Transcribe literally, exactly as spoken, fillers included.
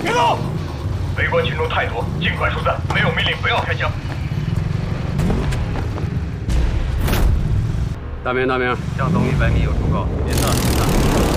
别动！ 围观群众太多，尽快疏散，没有命令不要开枪。 大明，大明， 向东一百米有出口，别上，别上。